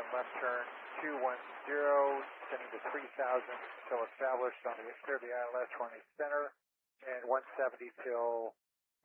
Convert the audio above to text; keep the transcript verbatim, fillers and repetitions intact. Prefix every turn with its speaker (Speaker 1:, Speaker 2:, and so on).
Speaker 1: left turn two one zero, sending to three thousand till established on the clear the I L S running center, and one seventy till